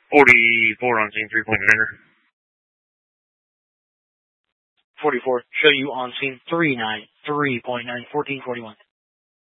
44 on scene, 3-point defender. 44, show you on scene 3-9, 3.9, 1441.